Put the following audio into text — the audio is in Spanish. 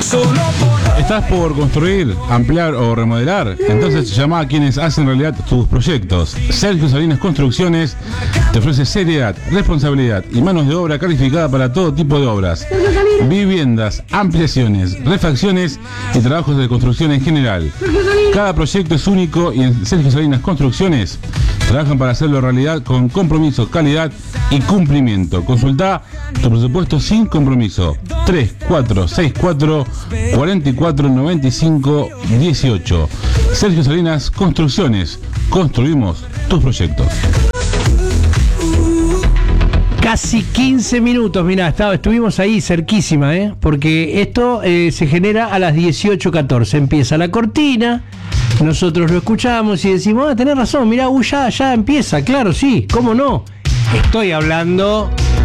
¿Estás por construir, ampliar o remodelar? Entonces llama a quienes hacen realidad tus proyectos. Sergio Salinas Construcciones te ofrece seriedad, responsabilidad y manos de obra calificada para todo tipo de obras. Viviendas, ampliaciones, refacciones y trabajos de construcción en general. Cada proyecto es único y en Sergio Salinas Construcciones trabajan para hacerlo realidad con compromiso, calidad y cumplimiento. Consulta tu presupuesto sin compromiso. 3464 44 95 18. Sergio Salinas Construcciones. Construimos tus proyectos. Casi 15 minutos, mirá, estuvimos ahí cerquísima, porque esto se genera a las 18:14. Empieza la cortina, nosotros lo escuchamos y decimos, tenés razón, mirá, ya empieza, claro, sí, ¿cómo no? Estoy hablando